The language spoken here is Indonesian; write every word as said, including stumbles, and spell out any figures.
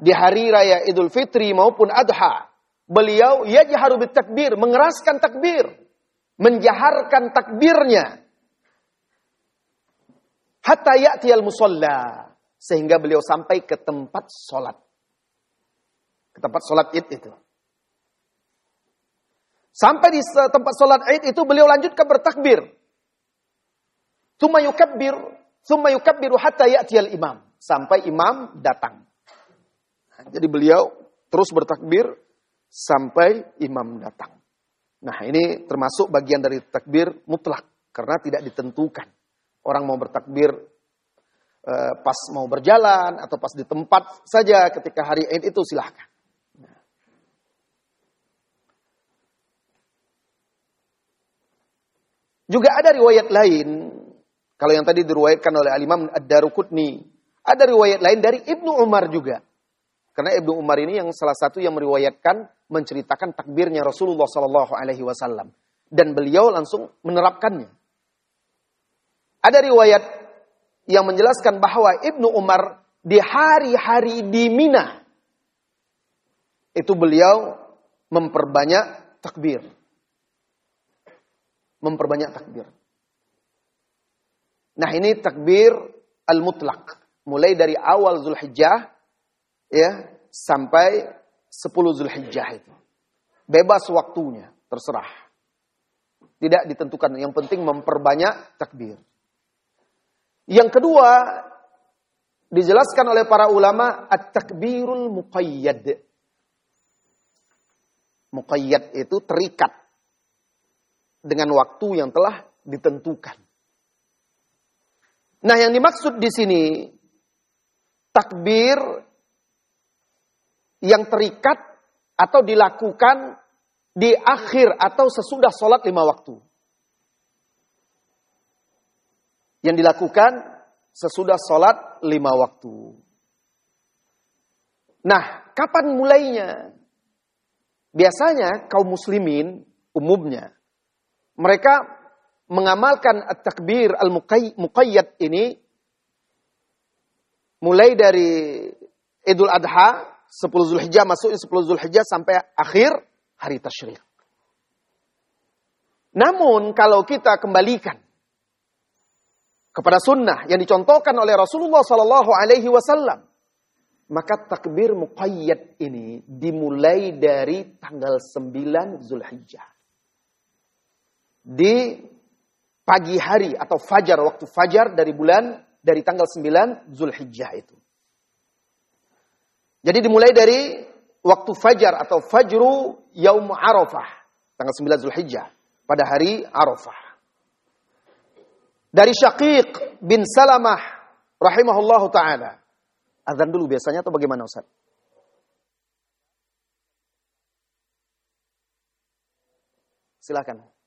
di hari raya Idul Fitri maupun Adha, beliau yajharu bitakbir, mengeraskan takbir, menjaharkan takbirnya. Hatta ya'tiyal musalla, sehingga beliau sampai ke tempat sholat. Ke tempat sholat Id itu. Sampai di tempat sholat Id itu beliau lanjutkan bertakbir. Tsumma yukabbir, tsumma yukabbiru hatta ya'tiyal imam, sampai imam datang. Jadi beliau terus bertakbir sampai imam datang. Nah, ini termasuk bagian dari takbir mutlak karena tidak ditentukan. Orang mau bertakbir eh, pas mau berjalan atau pas di tempat saja ketika hari Id itu silahkan. Juga ada riwayat lain, kalau yang tadi diriwayatkan oleh Al-Imam Ad-Daruqutni, ada riwayat lain dari Ibnu Umar juga. Karena Ibnu Umar ini yang salah satu yang meriwayatkan, menceritakan takbirnya Rasulullah Sallallahu Alaihi Wasallam, dan beliau langsung menerapkannya. Ada riwayat yang menjelaskan bahwa Ibnu Umar di hari-hari di Mina itu beliau memperbanyak takbir, memperbanyak takbir. Nah, ini takbir al-mutlaq, mulai dari awal Zulhijjah ya sampai sepuluh Zulhijjah itu. Bebas waktunya, terserah. Tidak ditentukan, yang penting memperbanyak takbir. Yang kedua, dijelaskan oleh para ulama at-takbirul muqayyad. Muqayyad itu terikat dengan waktu yang telah ditentukan. Nah, yang dimaksud di sini takbir yang terikat atau dilakukan di akhir atau sesudah sholat lima waktu. Yang dilakukan sesudah sholat lima waktu. Nah, kapan mulainya? Biasanya kaum muslimin umumnya, mereka mengamalkan at-takbir al-muqayyad ini mulai dari Idul Adha, sepuluh Zulhijjah, masuknya sepuluh Zulhijjah sampai akhir hari tasyrik. Namun kalau kita kembalikan kepada sunnah yang dicontohkan oleh Rasulullah Sallallahu Alaihi Wasallam, maka takbir muqayyad ini dimulai dari tanggal sembilan Zulhijjah. Di pagi hari atau fajar, waktu fajar dari bulan, dari tanggal sembilan Zulhijjah itu. Jadi dimulai dari waktu fajar atau fajru yaum Arafah, tanggal sembilan Zulhijjah, pada hari Arafah. Dari Syaqiq bin Salamah rahimahullahu ta'ala. Azan dulu biasanya atau bagaimana Ustaz? Silakan.